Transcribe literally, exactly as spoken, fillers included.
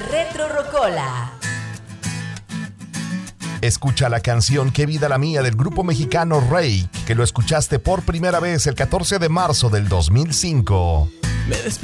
Retro Rocola. Escucha la canción Qué vida la mía del grupo mexicano Rake, que lo escuchaste por primera vez el catorce de marzo del dos mil cinco. Me